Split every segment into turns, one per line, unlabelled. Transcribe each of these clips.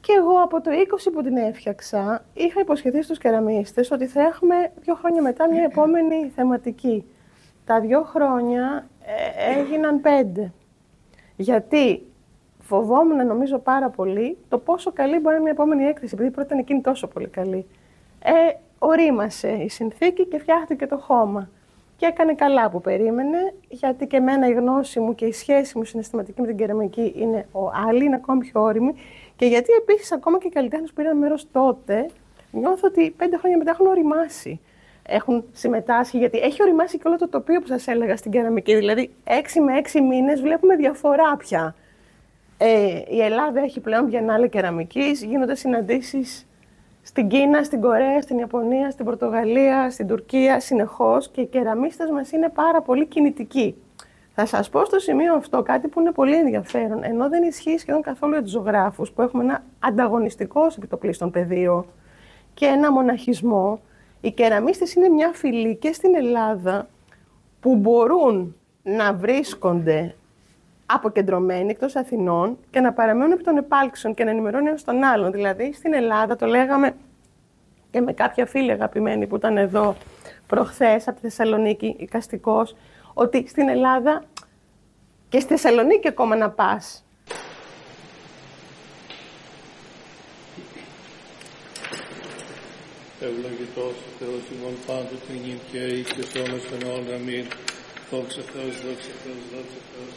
Και εγώ από το 20 που την έφτιαξα, είχα υποσχεθεί στους κεραμίστες ότι θα έχουμε 2 χρόνια μετά μια επόμενη θεματική. Τα 2 χρόνια έγιναν 5. Γιατί φοβόμουν, νομίζω, πάρα πολύ το πόσο καλή μπορεί να είναι μια επόμενη έκθεση, επειδή πρώτα ήταν εκείνη τόσο πολύ καλή. Ορίμασε η συνθήκη και φτιάχτηκε το χώμα. Και έκανε καλά που περίμενε, γιατί και εμένα η γνώση μου και η σχέση μου συναισθηματική με την κεραμική είναι άλλη, είναι ακόμη πιο όρημη. Και γιατί επίσης ακόμα και οι καλλιτέχνες που πήραν μέρος τότε, νιώθω ότι 5 χρόνια μετά έχουν οριμάσει. Έχουν συμμετάσχει, γιατί έχει οριμάσει και όλο το τοπίο που σας έλεγα στην κεραμική. Δηλαδή, 6 με 6 μήνες βλέπουμε διαφορά πια. Η Ελλάδα έχει πλέον Βιενάλε κεραμικής, γίνονται συναντήσεις στην Κίνα, στην Κορέα, στην Ιαπωνία, στην Πορτογαλία, στην Τουρκία, συνεχώς, και οι κεραμίστες μας είναι πάρα πολύ κινητικοί. Θα σας πω στο σημείο αυτό κάτι που είναι πολύ ενδιαφέρον, ενώ δεν ισχύει σχεδόν καθόλου για τους ζωγράφους, που έχουμε ένα ανταγωνιστικό επιτοπλίστων πεδίο και ένα μοναχισμό. Οι κεραμίστες είναι μια φυλή και στην Ελλάδα που μπορούν να βρίσκονται αποκεντρωμένοι εκτός Αθηνών και να παραμένουν επί των επάλξεων και να ενημερώνουν ένας τον άλλον. Δηλαδή, στην Ελλάδα, το λέγαμε και με κάποια φίλη αγαπημένη που ήταν εδώ προχθές από τη Θεσσαλονίκη, οικαστικός, ότι στην Ελλάδα και στη Θεσσαλονίκη ακόμα να πας,
Ευλογητός ο Θεός ημών πάντοτε νυν και αεί και σ' όνος των αιώνων. Αμήν. Δόξα Θεός, δόξα Θεός, δόξα Θεός.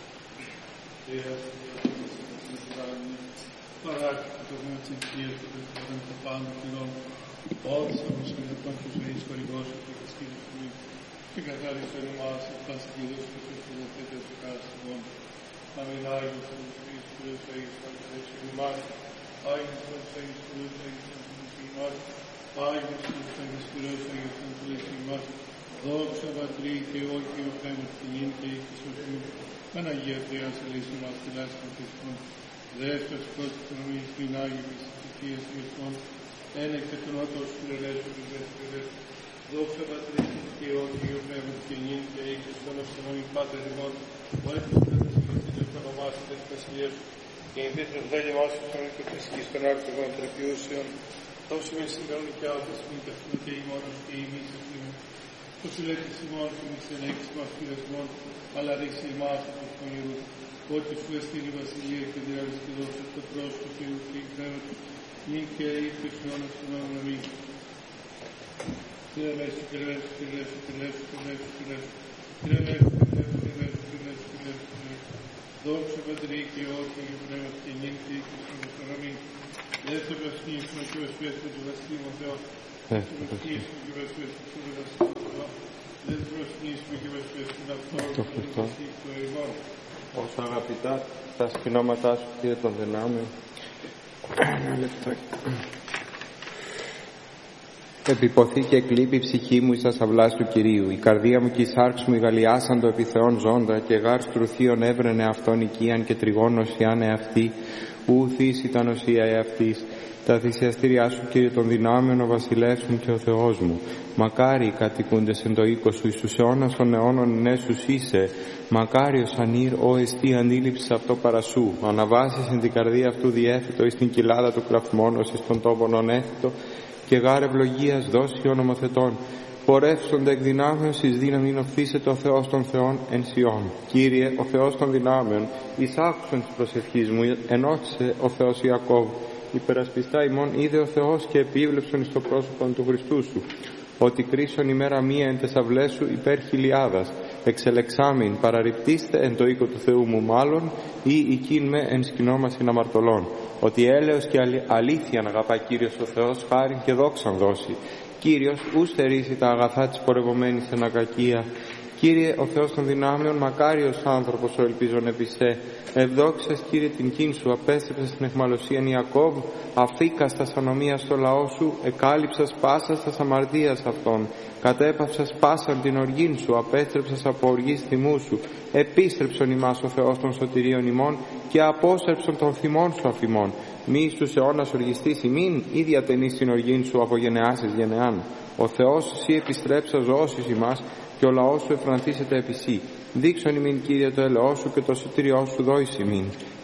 Παράκτητο το γνώμη της Αγίας του Χριστού, το πάντο κοινών. Όλους όμως και αυτόν και ζωής χορηγός και καθασκήνους του μήνου. Και καθάρισον εμάς, αυτάς εκειδούς και τους φιλοθέτες του κάθε ημών. Αμήν. Άγιος ο Χριστός, Κύριος Αγίος, Αγίος ημάς. Άγιος ο Θεός, Κύριος Αγίος, Αγίος ημάς. Άγιος ο Θεός, Κύριος Αγίος, Αγίος ημάς. Δόξα Πατρί και Υιό και ο Πνεύματι και νυν και εις και σωτήν. Παναγία Θεάς ελέησον μας τη λάσπη των Χριστών. Δεύτερος πρώτης νομής την Άγιον της Θητείας Χριστών. Ένα και τον ότος του ελέησον του δεύτερου. Δόξα Πατρί και Υιό και ο Πνεύματι και νυν και εις και στον οσθενόμην Πάτερ ημών. Ο έτος και το ονομάσετε της Βασιλείας σου. Και η δίθρος δέλη μας και της γης των άρτογων τρεπιούσεων. Τόσο με σημερών και άφες μην ταυτούν και ημώνος και ημείς αυτήν. Το συλλέκτης ημών και μη συνέχεις μας πειρασμών, αλλά ρίξει εμάς από τους πονηρούς. Ότι σου εστίν η βασιλεία και διάρκεια και δόξα το πρόσωπο του Θεού και η πνεύματος, νυν και αεί και στους αιώνας των αιώνων. Αμήν. Κύριε Λέησου, Κύριε Λέησου, Κύριε Λέησου, Κύριε Λέησου, Κύριε Λέησου, Κύριε Λέησου, Κύριε Λέησου, Κύριε Λέησου, Κύριε Λέησου, Κύριε Λέησου, Κύριε Λέησου. Δόξα Πατρί και Υιό και Αγίου Πνεύματος και νυν και εις και στους αιώνας. Αμήν. Δεν θα προσφύγουμε και βασιλεύσουμε του βασιλείου Θεό. Δεν θα προσφύγουμε και βασιλεύσουμε του βασιλείου Θεό. Δεν θα προσφύγουμε και βασιλεύσουμε του βασιλείου Θεό.
Όσο αγαπητά τα σπινώματά σου, Κύριε των δυνάμεων. Ένα λεπτό. Επιποθεί και εκλείπει η ψυχή μου εις τα σαυλάς του Κυρίου. Η καρδία μου και η σάρξ μου ηγαλιάσαν το επιθεών ζώντα, και γάρ στρουθίων έβρενε αυτόν οικίαν και τριγώνος ιάν εαυτή, ου θύση τα νοσία εαυτής. Τα θυσιαστήριά σου, Κύριε των δυνάμεων, ο βασιλεύς μου και ο Θεός μου. Μακάρι οι κατοικούντες εν το οίκο σου, εις τους αιώνας των αιώνων νέσους είσαι. Μακάριος ανήρ, ο εστί αντίληψης αυτό παρασού. Αναβάσεις εν την καρδία αυτού διέθετο, εις την κοιλάδα του κραυμόνος, εις τον τόπον ονέθετο, και γάρ ευλογίας δώσει ο νομοθετών. Πορεύσονται εκ δυνάμεως εις δύναμην οφθήσεται ο Θεός των Θεών εν Σιών. Κύριε, ο Θεός των δυνάμεων, εις άκουσον της προσευχής μου, ενόχισε ο Θεός Ιακώβ. Υπερασπιστά ημών είδε ο Θεός και επίβλεψον εις το πρόσωπο του Χριστού σου. Ότι κρίσον ημέρα μία εν τες αυλές σου υπέρ χιλιάδας. Εξελεξάμην παραρριπτήστε εν το οίκο του Θεού μου μάλλον, ή οικίν με εν σκηνό μας αμαρτωλών. Ότι έλεος και αλήθειαν αγαπά Κύριος ο Θεός, χάριν και δόξαν δώσει. Κύριος ου στερήσει τα αγαθά της πορευομένης εν ακακία. Κύριε, ο Θεός των δυνάμεων, μακάριος άνθρωπος ο ελπίζων επισέ. Ευδόξας, Κύριε, την κίν σου, απέστρεψες στην αιχμαλωσίαν Ιακώβ, αφήκας τας ανομίας στο λαό σου, εκάλυψας πάσας τας αμαρτίας αυτών, κατέπαυσας πάσαν την οργήν σου, απέστρεψας από οργής θυμού σου, επίστρεψον ημάς ο Θεός των σωτηρίων ημών και απόστρεψον των θυμών σου αφημών. Μη εις τους αιώνας οργιστής ημίν, ή διατενείς την οργήν σου από γενεάς εις γενεάν. Ο Θεός εσύ επιστρέψα ζωώσεις ημάς, και ο λαός σου εφρανθήσεται επί σύ. Δείξον ημίν, Κύριε, το έλεος σου και το σωτήριό σου δόης ημίν.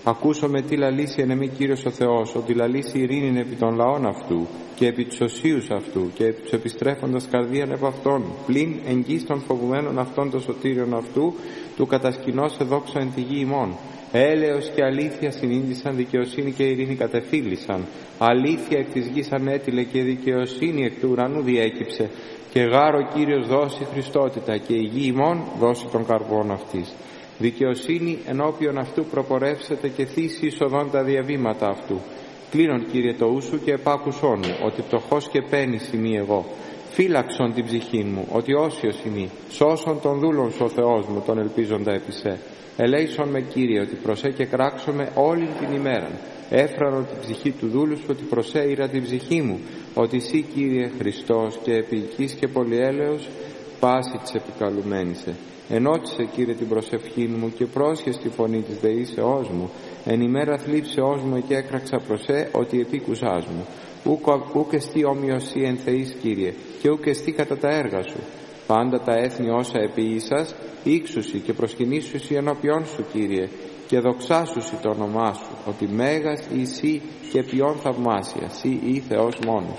Ακούσομαι τι λαλήσει εν εμή Κύριος ο Θεός, ότι λαλήσει ειρήνην επί των λαών αυτού και επί τους οσίους αυτού και επί τους επιστρέφοντας καρδίαν επ' αυτών, πλην εγγύς των φοβουμένων αυτών των σωτήριων αυτού, του κατασκηνώσε δόξα εν τη γη ημών. Έλεος και αλήθεια συνήντησαν, δικαιοσύνη και ειρήνη κατεφύλησαν. Αλήθεια εκ της γης ανέτειλε και δικαιοσύνη εκ του ουρανού διέκυψε. Και γάρο Κύριος δώσει Χριστότητα και η γη ημών δώσει των καρπών αυτής. Δικαιοσύνη ενώπιον αυτού προπορεύσετε και θύσει εισοδών τα διαβήματα αυτού. Κλείνον Κύριε το ούσου και επάκουσόν μου, ότι πτωχός και πένης ημί εγώ. Φύλαξον την ψυχή μου, ότι όσιος ημί. Σώσον τον δούλον σου ο Θεός μου, τον ελπίζοντα επί σε. Ελέησον με Κύριε, ότι προσέ και κράξομαι όλη την ημέραν. Έφρανον την ψυχή του δούλου σου, ότι προσέειρα την ψυχή μου, ότι εσύ Κύριε Χριστός και επίοικης και πολυέλεος, πάση της επικαλουμένησε. Ενώτισε Κύριε την προσευχή μου και πρόσχες τη φωνή της δεήσεώς μου. Εν ημέρα θλίψεώς μου και έκραξα προσέ, ότι επίκουσάς μου. Ούκ εστί ομοιωσή εν Θεής Κύριε, και ούκ εστί κατά τα έργα σου. Πάντα τα έθνη όσα επίησας, ήξουσι και προσκυνήσουσι ενώπιόν σου Κύριε, και δοξάσουσι το όνομά σου, ότι μέγας εσύ και ποιόν θαυμάσια, σύ ή Θεός μόνος.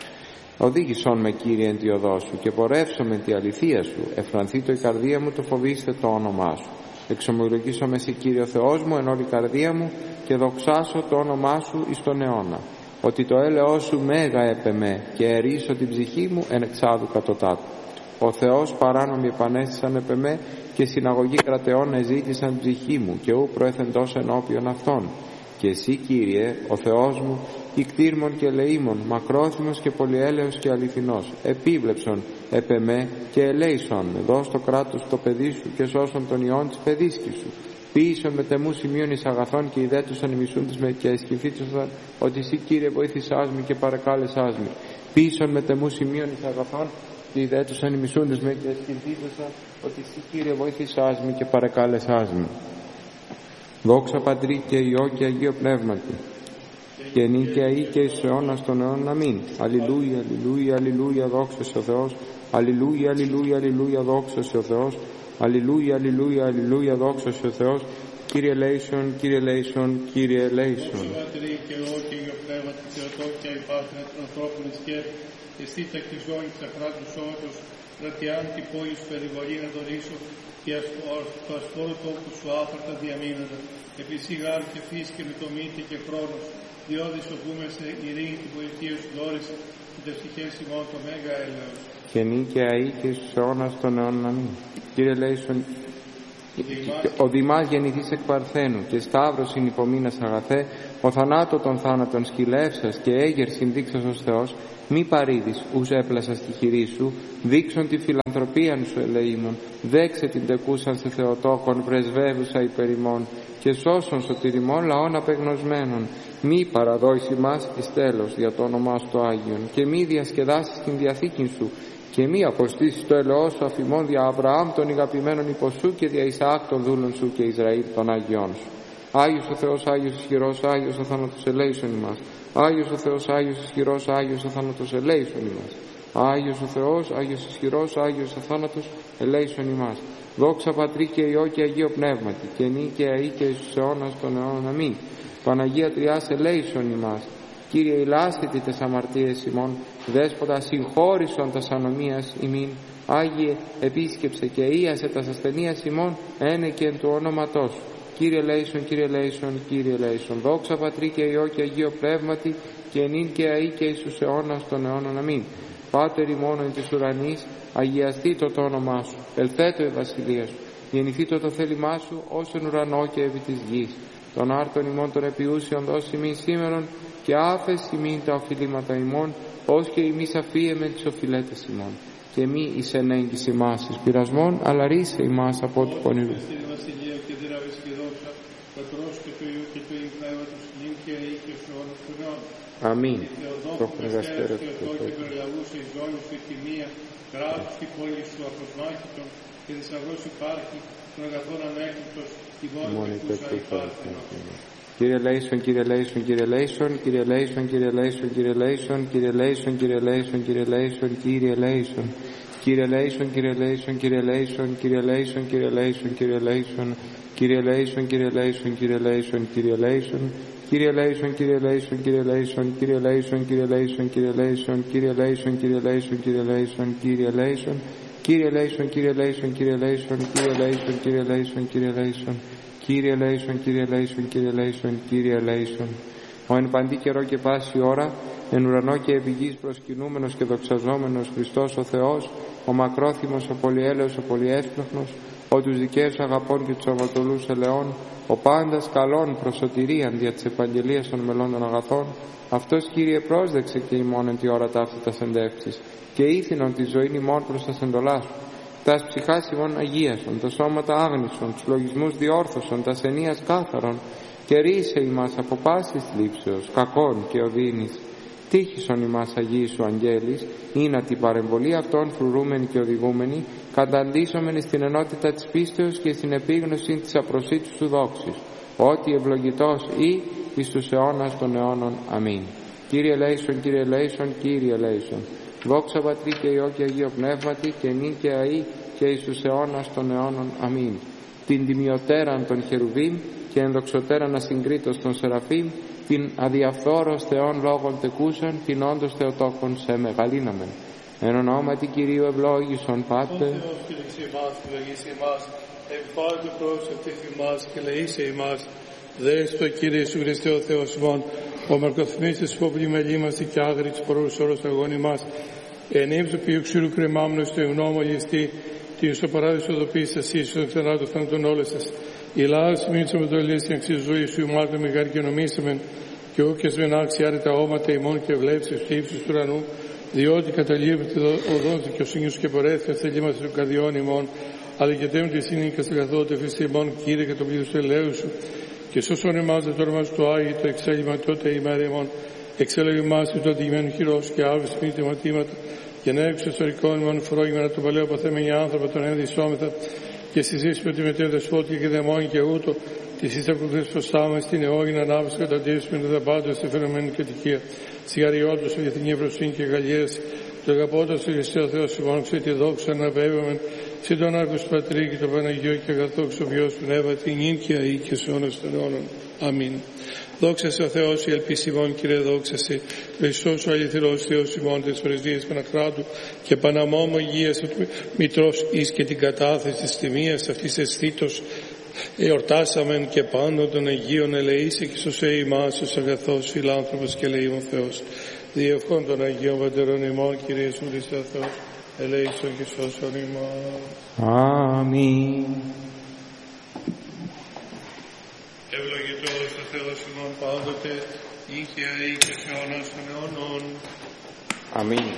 Οδήγησόν με Κύριε εν τη οδό σου και πορεύσω με τη αληθεία σου, εφρανθεί το η καρδία μου, το φοβήστε το όνομά σου. Εξομολογήσω με εσύ Κύριε ο Θεός μου εν όλη η καρδία μου και δοξάσω το όνομά σου εις τον αιώνα. Ότι το έλεος σου μέγα έπεμε και ερίσω την ψυχή μου εν εξάδου κατωτάτου. Ο Θεός παράνομοι επανέστησαν επεμέ και συναγωγή κρατεών εζήτησαν ψυχή μου και ου προέθεντος ενώπιον αυτών. Και εσύ Κύριε ο Θεός μου ικτήρμων και ελεήμων, μακρόθυμος και πολυέλεος και αληθινός, επίβλεψον επεμέ και ελέησον με, δώσ' το κράτος το παιδί σου και σώσον τον ιόν της παιδίσκης σου. Ποιήσον με τεμού σημείων εις αγαθών και ιδέτουσαν ημισούντες με και εσκυφίτσωσαν, ότι εσύ Κύριε βοήθησάς με και παρακάλεσάς με. Ποιήσον με τεμού σημείων εις αγαθών και ιδέτουσαν ημισούντες με και εσκυφίτσωσαν, ότι εσύ Κύριε βοήθησάς με και παρακάλεσάς με. Δόξα Πατρί και Υιό και Αγίο Πνεύματι, και νυν και αεί και εις αιώνας των αιώνων. Αμήν. Αλληλούια, αλληλούια, αλληλούια, δόξα σε ο Θεός. Αλληλούια, αλληλούια, αλληλούια, δόξα σε ο Θεός. Αλληλούια, αλληλούια, αλληλούια, δόξα σε ο Θεός. Κύριε ελέησον, Κύριε ελέησον, Κύριε ελέησον.
Δόξα Πατρί και Υιό και Αγίο Πνεύματι, Θεοτό και αϊπάθυνα των ανθρώπων εις και εστί τα κτιζόνι τα κράτους σώματος, κρατιάν την πόλη σου περιβολή να δωρήσω και το ασφόρο τόπου σου άφαρτα διαμείνοντα. Επίσης γάρ και φύς και με το μύτη και χρόνος, διόδης οπούμε σε ειρήνη την πολιτεία σου δόρισε και τα ψυχές ημών το μέγα έλεος.
Και νυν και αεί και στους αιώνας των αιώνων. Αμήν. Κύριε ελέησον. Ο Δημάς γεννηθείς εκ Παρθένου και Σταύρος είναι υπομείνας αγαθέ, ο θανάτω των θάνατων σκυλεύσας και έγερ συνδείξας ως Θεός, μη παρήδεις ους έπλασα στη χειρή σου, δείξον τη φιλανθρωπίαν σου ελεήμων, δέξε την τεκούσαν σε Θεοτόκον πρεσβεύουσα υπερ ημών και σώσον σωτηριμών λαών απεγνωσμένων. Μη παραδόηση μας εις τέλος για το όνομά σου το Άγιον και μη διασκεδάσεις την διαθήκην σου και μη αποστήσεις το ελαιό σου αφημών δια Αβραάμ των ηγαπημένων υποσού και δια Ισαάκ των δούλων σου και Ισραήλ των Άγιών σου. Άγιος ο Θεός, Άγιος ισχυρός, Άγιος ο θάνατος ελέησον ημάς. Άγιος ο Θεός, Άγιος ισχυρός, Άγιος ο θάνατος ελέησον ημάς. Άγιος ο Θεός, Άγιος ισχυρός, Άγιος ο θάνατος ελέησον ημάς. Δόξα Πατρί και Υιό και Αγίο Πνεύματι, και νυν και αεί και εις αιώνας των αιώνων. Αμήν. Παναγία Τριάς ελέησον ημάς. Κύριε ηλάσχητη τες αμαρτίες ημών, Δέσποτα συγχώρησον τας ανομίας ημίν. Άγιε επίσκεψε και ίασε τας ασθενείας ημών, ένε και εν του ονόματός σου. Κύριε ελέησον, Κύριε ελέησον, Κύριε ελέησον. Δόξα Πατρί και Υιό και Αγίο Πνεύματι, και νυν και αεί και εις τους αιώνας των αιώνων. Αμήν. Πάτερ ημών εν της ουρανής, αγιαστήτω το όνομά σου, ελθέτω η βασιλεία σου, γεννηθήτω το θέλημά σου, ως εν ουρανό και επί της γης. Των άρτων ημών των επιούσιων δώσει ημίν σήμερον, και άφες ημίν τα οφειλήματα ημών, ως και ημείς αφίεμεν τις οφειλέτες ημών. Και μη εις ενέγγις ημάς εις πειρασμών, αλλά ρίσε ημάς από του πονηρού. Αμήν. Το χρεγαστέρο του Θεού.
Κράτος την πόλη σου αποσμάχητον και θησαυρός υπάρχει των αγαθών ανέκριτος τη μόνη που υπάρχει.
Κύριε ελέησον, Κύριε ελέησον, Κύριε ελέησον, Κύριε ελέησον, Κύριε ελέησον, Κύριε ελέησον, Κύριε ελέησον, Κύριε ελέησον, Κύριε ελέησον, Κύριε ελέησον, Κύριε ελέησον, Κύριε ελέησον, Κύριε ελέησον, Κύριε ελέησον, Κύριε ελέησον, Κύριε ελέησον, Κύριε ελέησον, Κύριε ελέησον, Κύριε ελέησον, Κύριε ελέησον. Κύριε ελέησον, Κύριε ελέησον, Κύριε ελέησον, Κύριε ελέησον, Κύριε ελέησον, Κύριε ελέησον, Κύριε ελέησον, Κύριε ελέησον, Κύριε ελέησον, Κύριε ελέησον. Κύριε ελέησον, Κύριε ελέησον, Κύριε ελέησον, Κύριε ελέησον, Κύριε ελέησον, Κύριε ελέησον. Κύριε ελέησον, Κύριε ελέησον, Κύριε ελέησον, Κύριε ελέησον. Ο εν παντή καιρό και πάση ώρα, εν ουρανό και επί γης προσκυνούμενος και δοξαζόμενος Χριστός ο Θεός, ο μακρόθυμος, ο πολυέλεος, ο πολυέσπλαχνος, ο τους δικαίους αγαπών και τους αμαρτωλούς ελεών, ο πάντας καλών προς σωτηρίαν δια της επαγγελίας των μελών των αγαθών, αυτός Κύριε πρόσδεξε και ημών εν τη ώρα ταύτη τας εντεύξεις και ήθινον τη ζωήν ημών προς τα εντολάς σου. Τας ψυχάς ημών αγίασον, τα σώματα άγνησον, τους λογισμούς διόρθωσον, τας ενίας κάθαρον, και ρίσε ημάς από πάσης θλίψεως, κακών και οδύνης. Τύχησον ημάς Αγίοι σου αγγέλης, ή να την παρεμβολή αυτών φρουρούμενοι και οδηγούμενοι, καταντήσομενοι στην ενότητα της πίστεως και στην επίγνωση της απροσίτου σου δόξης, ότι ευλογητός ή εις τους αιώνας των αιώνων. Αμήν. Κύριε ελέησον, Κύριε ελέησον, Κύριε ελέησον. Δόξα Πατρί και Υιό και Αγίο Πνεύματι, και νυν και αεί και εις τους αιώνας των αιώνων. Αμήν. Την τιμιωτέραν των χερουβίμ και ενδοξωτέραν ασυγκρίτως των σεραφείμ, την αδιαφθόρος Θεών λόγων τεκούσαν, την όντως Θεοτόκον σε μεγαλύναμεν. Εν ονόματι Κυρίου ευλόγησον Πάτερ.
Ο Θεός κηρύξε ημάς, ευλογήσε ημάς, εμφάνει πρόσευτες ημάς και λαΐσε ημάς. Δέστο Κύριε Ιησού Χριστέ ο Θεός ημών, ο μαρκοθμής της πόπλη μελήμαστη και άγρη της πορούς όρος αγών ημάς. Εν ύψου ποιου ξύρου κρεμάμνου στο ευνόμο ληστή, την στο παράδεισο οδοποίησης εσύ, στον ξανάτο θάνατον όλες σας. Η λάωση μήνυσε με το λύση αξίζει ζωή σου, μάρτω μεγάρ και νομίσαμεν, και όκες μεν άξι άρετα όματα ημών και βλέψεις του ύψους του ουρανού, διότι καταλήβεται οδόν δικαιοσύνης και πορέθηκαν θελήμαστε του καρδιών ημών, αλλά και τέμουν τη σύνη και στην καθότητα φύση ημών, Κύριε, και το πλήθος του ελέου σου, και σώσον εμάς δε το όνομα του Άγιου, το εξέλιγμα τότε ημέρα ημών, εξέλεγε εμάς το αντικειμένο χειρός και άβεις μη τιματήματα, και να έξω ιστορικών ημών φρόγιμενα του παλαιού παθέμενοι άνθρωπο τον ένδυσόμεθα, και συζήσεις με τη μετέρ δεσπότια και δαιμόνι και ούτω, τις εις ακολουθείς προστάμες στην αιώγη να ανάβεις καταντήσεις με τα πάντα στη φαινομένη κατοικία, σιγαριόντως η διεθνή ευρωσύνη και γαλλιές, το αγαπώντας ο Χριστέ ο Θεός ημών, ξε τη δόξα να βέβαιομεν, σε τον Άρχος Πατρί και το Παναγιώ και αγαθό ξοβιός Πνεύμα, την νυν και αεί και σε αιώνας των αιώνων. Αμήν. Δόξα σε ο Θεός η ελπίση ημών, Κύριε, δόξα σε Χριστός ο αληθινός Θεός ημών της πρεσβείας Πανακράτου και Παναμόμο υγείας του Μητρός εις και την κατάθεση της τιμίας αυτής αισθήτως εορτάσαμεν και πάνω των Αγίων ελεήσει και σωσέ ημάς ως αγαθός φιλάνθρωπος και ελεήμων Θεός. Διευχών των Αγίων Πατερών ημών, Κύριε Ιησού Χριστέ ο Θεός, ελέησον και σώσον ημάς.
Αμήν.
Ευλογητός ο Θεός ημών πάντοτε, ή και αεί και σε αιώνας των αιώνων.
Αμήν.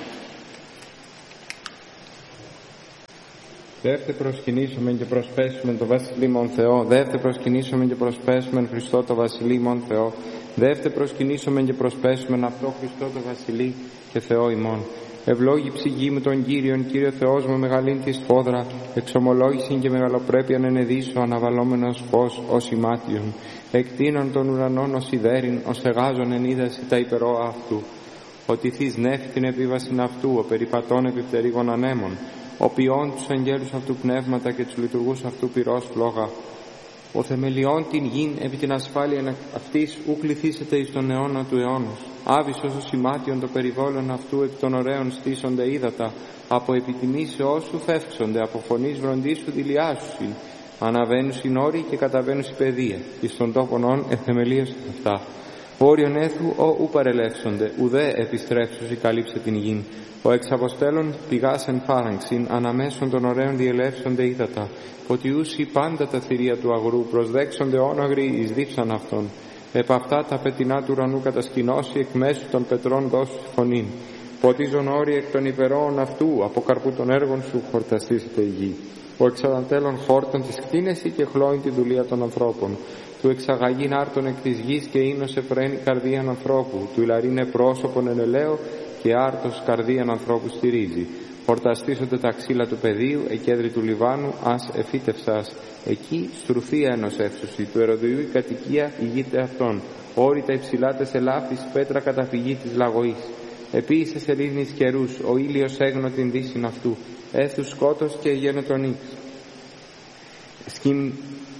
Δεύτε προσκυνήσουμε και προσπέσουμε το Βασιλείμον Θεό. Δεύτε προσκυνήσουμε και προσπέσουμε Χριστό το Βασιλείμον Θεό. Δεύτε προσκυνήσουμε και προσπέσουμε αυτό Χριστό το Βασιλεί και Θεό ημών. Ευλόγη ψυχή μου τον Κύριον, Κύριε Θεός μου μεγαλήν τη σφόδρα, εξομολόγησιν και μεγαλοπρέπειαν ενεδίσω, αναβαλόμενος φως ως ημάτιον, εκτείνων των ουρανών ως ιδέριν, ως εγάζων εν είδαση τα υπερόα αυτού. Ότι θείς νέφη την επίβασιν αυτού, ο περιπατών επιπτερίγων ανέμων, ο ποιών τους αγγέλους αυτού πνεύματα και τους λειτουργούς αυτού πυρός φλόγα. Ο θεμελιών την γην επί την ασφάλεια αυτής ου κληθήσεται εις τον αιώνα του αιώνος. Άβυσος ως ημάτιον το περιβόλων αυτού επί των ωραίων στήσονται ύδατα, από επιτιμήσεώς σου φεύξονται, από φωνής βροντής σου δηλιάσουσιν. Αναβαίνουν συνόροι και καταβαίνουν οι παιδεία, εις των τόπων όν εθεμελίωσαν αυτά. Όριον έθου ου παρελεύσονται, ουδέ επιστρέψουσι καλύψε την γην. Ο εξαποστέλων πηγάς εν φάραγξιν, αναμέσων των ωραίων διελεύσονται ύδατα, ότι ούσι πάντα τα θηρία του αγρού, προσδέξονται όναγροι εις δίψαν αυτών. Επ' αυτά τα πετεινά του ουρανού κατασκηνώσει, εκ μέσου των πετρών δώσου φωνήν. Ποτίζον όροι εκ των υπερόων αυτού, από καρπού των έργων σου χορταστήσεται η γη. Ο εξαδαντέλων χόρτων της κτίνεση και χλώει τη δουλεία των ανθρώπων. Του εξαγαγήν άρτων εκ της γης και ίνος εφραίνει καρδίαν ανθρώπου. Του ηλαρίνε πρόσωπον εν ελαίο και άρτος καρδίαν ανθρώπου στηρίζει. Χορταστήσονται τα ξύλα του πεδίου, εκέδρη του Λιβάνου, ας εφύτευσας. Εκεί στρουφή ένος εύσωση, του Ερωδιού η κατοικία ηγείται αυτών. Όρητα υψηλάτες ελάφης, πέτρα καταφυγή της λαγωής. Επίησες σελήνης καιρούς, ο ήλιος έγνω την δύσιν αυτού. Έθους σκότος και γένετον ύξ. Σκην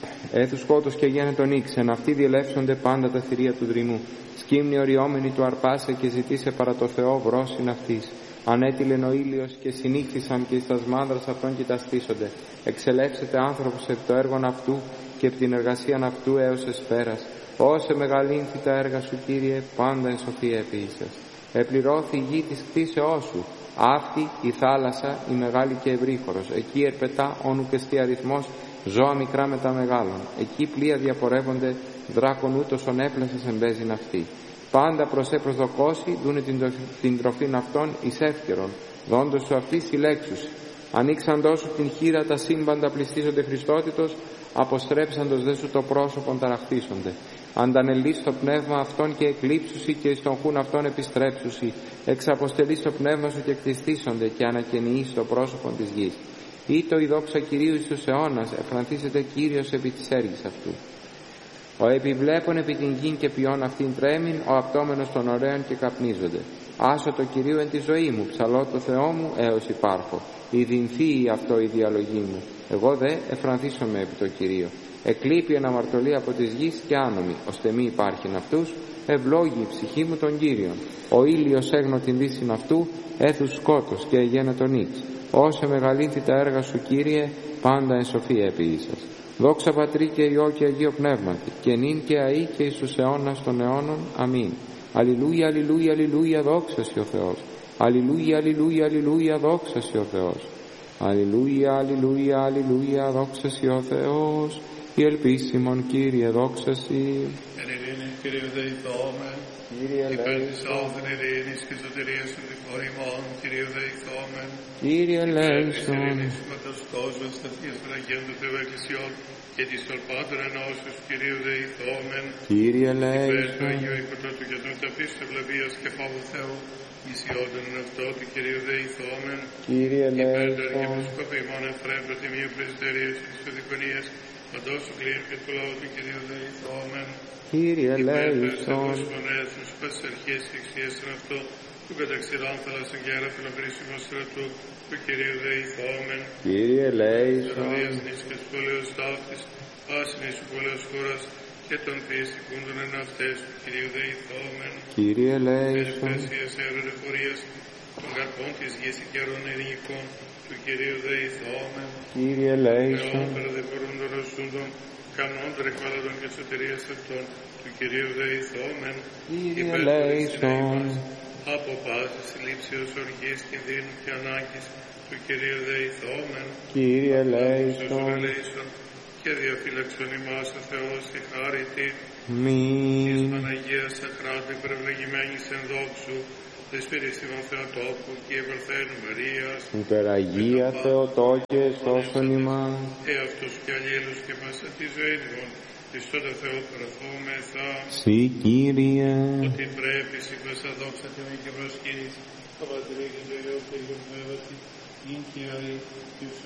Έθου σκότος και γένετον ύξ, εν αυτοί διελεύσονται πάντα τα θηρία του δρυμού. Σκύμνη οριόμενη του αρπάσε και ζητήσε παρά το Θεό βρόσιν αυτής. Ανέτειλεν ο ήλιος και συνήχθησαν και εις τας μάνδρας αυτών κοιταστήσονται. Εξελεύσεται άνθρωπος επί το έργον αυτού και επί την εργασίαν αυτού έως εσφαίρας. Όσε μεγαλύνθη τα έργα σου, Κύριε, πάντα εν σοφία επίησας. Επληρώθη η γη της κτήσεώς σου. Αυτή η θάλασσα, η μεγάλη και ευρύχωρος. Εκεί ερπετά όνου και στή αριθμός, ζώα μικρά με τα μεγάλων. Εκεί πλοία διαπορεύονται, δράκον ούτως ον έπλασες εμπέζειν αυτή. Πάντα προσέ προσδοκώσει, δούνε την τροφήν αυτών εις εύκαιρον, δόντος σου αυτής συλλέξουσι. Ανοίξαντός σου την χείρα, τα σύμπαντα πληστίζονται Χριστότητος, αποστρέψαντος δε σου το πρόσωπον ταραχθήσονται. Αντανελείς το πνεύμα αυτών και εκλείψουσι και εις τον χούν αυτών επιστρέψουσι. Εξαποστελείς το πνεύμα σου και κτιστήσονται και ανακαινιείς το πρόσωπον της γης. Ήτο η δόξα Κυρίου εις τους αιώνας, εφρανθήσεται Κύριος επί της έργης αυτού. Ο επιβλέπων επί την γην και ποιόν αυτήν τρέμην, ο απτόμενος των ωραίων και καπνίζονται. Άσω το Κυρίου εν τη ζωή μου, ψαλώ το Θεό μου έως υπάρχω. Ιδυνθείη αυτό η διαλογή μου. Εγώ δε εφρανθήσομαι επί το Κυρίο. Εκλείπει εν αμαρτωλή από της γης και άνομη, ώστε μη υπάρχειν αυτούς, ευλόγει η ψυχή μου τον Κύριον. Ο ήλιος έγνω την δύσιν αυτού, έθους σκότος και εγένε τον ύξ. Όσε μεγαλύνθη τα έργα σου, Κύριε, πάντα εν σοφία επίησας. Δόξα Πατρί και Υιό και Αγίο Πνεύματι, και νυν και αεί και εις τους αιώνας των αιώνων. Αμήν. Αλληλούια, αλληλούια, αλληλούια, δόξα σοι ο Θεός. Αλληλούια, αλληλούια, αλληλούια, δόξα σοι ο Θεός. Αλληλούια, αλληλούια, αλληλούια, δόξα σοι ο Θεός. Η ελπίσιμον, Κύριε, δόξα σοι.
Εν ειρήνη, Κύριε δεηθόμεν.
Κύριε
Υπέρ της
ελέησον.
άουθεν ειρήνης και σωτηρίας του δικών ημών, Κύριε δεηθόμεν.
Κύριε
Υπέρ της
ελέησον.
ειρήνης πάντως κόσμου, σταθείας των Αγίων του Θεού Εκκλησιών και της Ορπάτων ενώσεως, Κυρίου δεηθόμεν.
Κύριε
Υπέρ του
ελέησον.
Αγίου Οικοτότου και των ταπίστων ευλαβίας και φόβου Θεού, ισιόντων εν αυτό του Κυρίου δεηθόμεν.
Κύριε
Υπέρ του
ελέησον.
Αρχιεπισκόπου ημών Εφραίμ προτιμίου πρεσβυτερίας και της Οδικονίας, παντός του κλήρου και του λαού του Κυρίου δεηθόμεν.
Κύριε
Υπέρ του
ελέησον.
Θεούς φωνές, τους πας αρχές και εξιές εν αυτό, του καταξιδάν θαλάσσον και αέρα φιλοχρήσιμο στρατού, του Κυρίου δεηθόμεν.
Κύριε ελέησον.
Ερωδίας νης και σπόλεως ταύτης, πάσιν εις σπόλεως χώρας, και των θεϊστικούντων εν αυτές, του Κυρίου δεηθόμεν.
Κύριε ελέησον.
Περιπτώσεις αεροδεφορίας, των καρπών της γης και καιρών ειρηνικών, του Κυρίου δεηθόμεν.
Κύριε ελέησον.
Θεών παραδεφορούν των ρωσούντων, καμνών των εκβάλλοντων και σωτηρίας αυτών, του Κυρίου δεηθόμεν.
Κύριε
Υπέρ του
ελέησον.
μας, από πάσης λήψεως οργής, κινδύνου και ανάγκης, του Κυρίου δεηθόμεν.
Κύριε
Ελέησον
ελέησον.
και διαφύλαξον ημάς ο Θεός η χάρητη, εις
Μην.
Παναγίας Αχράτου υπερευλογημένης εν δόξου, δεσπερίσιμον Θεοτόκου και υπερθένου Μαρίας,
Υπεραγία Θεοτόκε, σώσον ημάς.
εαυτούς και αλλήλους και πάσα τη ζωή μου, εις τότε Θεό παραθόμεθα,
Συ Κύριε.
ότι πρέπει σύμφωσα δόξα Θεού και προσκύνης, το Πατρί και το Υιό και το Πνεύματι, ειν και αεί,